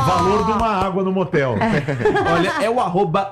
valor de uma água no motel. Olha, é o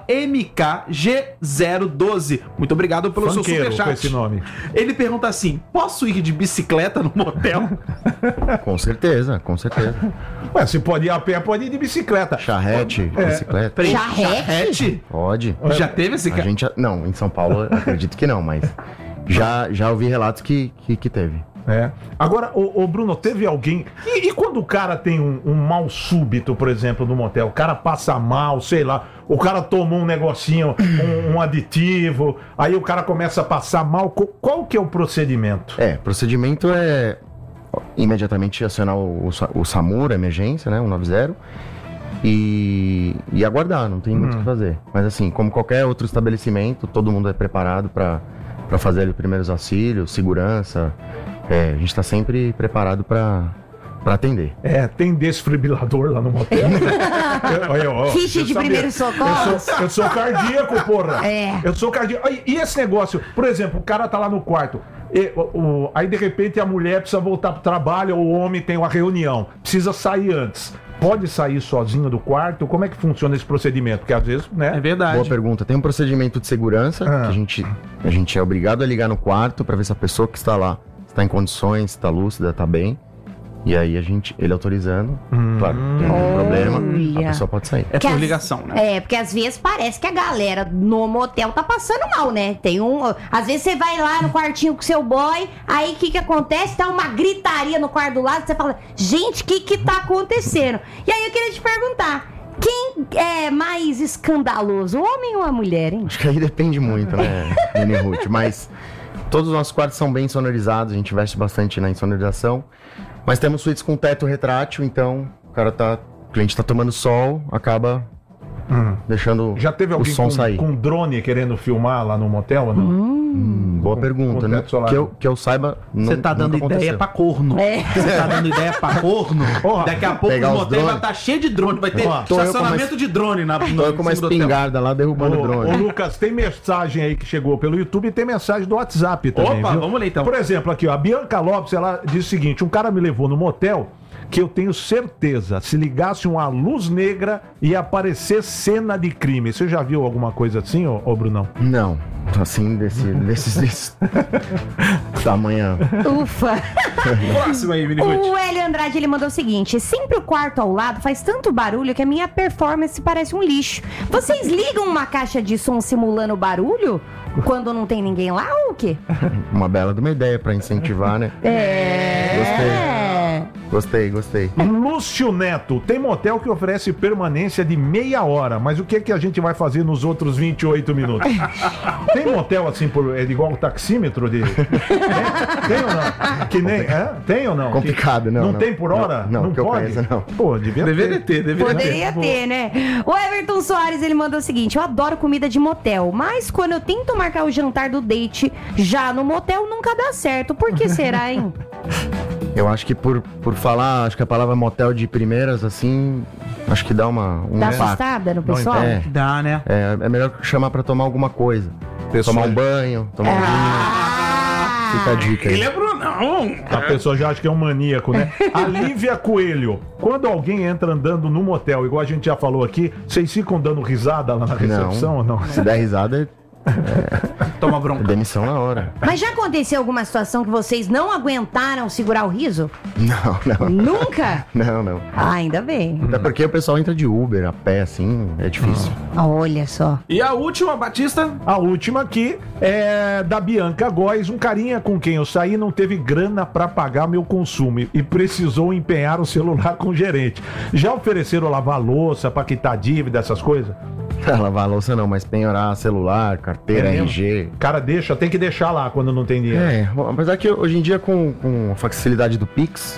@MKG012. Muito obrigado pelo seu Funkeiro superchat. com esse nome. Ele pergunta assim: posso ir de bicicleta no motel? Com certeza, com certeza. Ué, se pode ir a pé, pode ir de bicicleta. Charrete, bicicleta. Peraí, Charrete? Pode. Já teve esse A cara? gente, não, em São Paulo acredito que não, mas já ouvi relatos que teve. É. Agora, o Bruno, teve alguém... E quando o cara tem um mal súbito, por exemplo, no motel? O cara passa mal, sei lá, o cara tomou um negocinho, um aditivo, aí o cara começa a passar mal. Qual que é o procedimento? Procedimento é imediatamente acionar o SAMU, a emergência, né, 190, e aguardar, não tem muito o que fazer. Mas assim, como qualquer outro estabelecimento, todo mundo é preparado para fazer os primeiros auxílios, segurança. A gente está sempre preparado para atender. Tem desfibrilador lá no motel. Ficha de primeiro socorro. Eu sou cardíaco, porra. É. Eu sou cardíaco. E esse negócio, por exemplo, o cara tá lá no quarto. Aí de repente a mulher precisa voltar pro trabalho, ou o homem tem uma reunião, precisa sair antes. Pode sair sozinho do quarto? Como é que funciona esse procedimento? Porque às vezes, né? É verdade. Boa pergunta. Tem um procedimento de segurança que a gente é obrigado a ligar no quarto para ver se a pessoa que está lá está em condições, está lúcida, está bem. E aí ele autorizando, claro, tem algum problema, a pessoa pode sair. É por ligação, né? Porque às vezes parece que a galera no motel tá passando mal, né? Às vezes você vai lá no quartinho com seu boy, aí o que acontece? Tá uma gritaria no quarto do lado, você fala, gente, o que tá acontecendo? E aí eu queria te perguntar, quem é mais escandaloso, o homem ou a mulher, hein? Acho que aí depende muito, né, Nini Ruth? Mas todos os nossos quartos são bem sonorizados, a gente investe bastante na insonorização. Mas temos suítes com teto retrátil, então o cliente tá tomando sol, acaba deixando Já teve o alguém som sair. com drone querendo filmar lá no motel ou não? Boa pergunta, com né? teto solar. Que eu saiba, Você tá dando nunca ideia aconteceu. pra corno. Você tá dando ideia pra corno. Porra, Daqui a pouco pegar o os motel vai drones. estar cheio de drone. Vai ter Ó, tô eu com estacionamento uma- de drone na Tô eu com uma em cima do hotel. espingarda lá derrubando o Ô, drone. Lucas, tem mensagem aí que chegou pelo YouTube e tem mensagem do WhatsApp também. Opa, viu? vamos ler então. Por exemplo, aqui, ó, a Bianca Lopes, ela diz o seguinte: um cara me levou no motel que eu tenho certeza, se ligasse uma luz negra, ia aparecer cena de crime. Você já viu alguma coisa assim, ô Brunão? Não, assim, desses tamanho. Ufa! Próximo aí, Mini Ruth. O Hélio Andrade, ele mandou o seguinte: sempre o quarto ao lado faz tanto barulho que a minha performance parece um lixo. Vocês ligam uma caixa de som simulando barulho? Quando não tem ninguém lá ou o quê? Uma bela de uma ideia pra incentivar, né? Gostei. Lúcio Neto, tem motel que oferece permanência de meia hora, mas o que é que a gente vai fazer nos outros 28 minutos? Tem motel assim, igual o taxímetro de... Tem ou não? Que nem... Tem ou não? Complicado, não. Não tem por hora? Não, que eu pode? conheça, não. Pô, Deveria ter. Poderia ter, né? O Everton Soares, ele mandou o seguinte: eu adoro comida de motel, mas quando eu tento marcar o jantar do date já no motel, nunca dá certo. Por que será, hein? Eu acho que por falar, acho que a palavra motel de primeiras, assim, acho que dá um Dá impacto. assustada no pessoal? É. Dá, né? É melhor chamar pra tomar alguma coisa. Pessoal- Tomar um banho, tomar um vinho. Fica a dica aí. Ele é Brunão. A pessoa já acha que é um maníaco, né? A Lívia Coelho, quando alguém entra andando no motel, igual a gente já falou aqui, vocês ficam dando risada lá na recepção ou não? Se der risada, Toma é bronca. demissão na hora. Mas já aconteceu alguma situação que vocês não aguentaram segurar o riso? Não. Nunca? Não. Ah, ainda bem. Até porque o pessoal entra de Uber, a pé, assim, é difícil. Olha só. E a última, Batista? A última aqui é da Bianca Góes. Um carinha com quem eu saí não teve grana pra pagar meu consumo e precisou empenhar o celular com o gerente. Já ofereceram lavar louça pra quitar dívida, essas coisas? Lavar a louça não, mas penhorar celular, carteira, mesmo? RG. O cara tem que deixar lá quando não tem dinheiro. Bom, apesar que hoje em dia com a facilidade do Pix,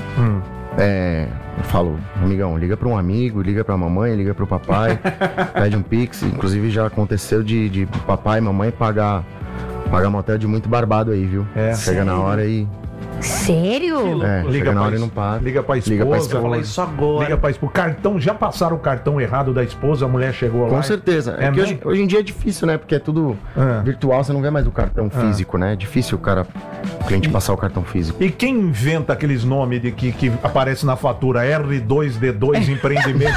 eu falo, amigão, liga pra um amigo, liga pra mamãe, liga pro papai, pede um Pix. Inclusive já aconteceu de papai e mamãe pagar motel de muito barbado aí, viu? Chega na hora e... Sério? chega na hora e não para. Liga pra esposa. Liga pra esposa. Fala isso agora. Liga pra esposa. Cartão, já passaram o cartão errado da esposa, a mulher chegou lá. Com certeza. É que mesmo? hoje em dia é difícil, né? Porque é tudo virtual, você não vê mais o cartão físico, né? É difícil o cliente passar o cartão físico. E quem inventa aqueles nomes de que aparece na fatura R2D2 empreendimento?